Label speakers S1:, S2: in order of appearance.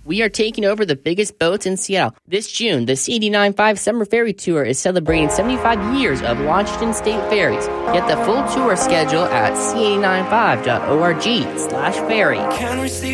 S1: We are taking over the biggest boats in Seattle. This June, the C89.5 Summer Ferry Tour is celebrating 75 years of Washington State Ferries. Get the full tour schedule at c89.5.org/ferry.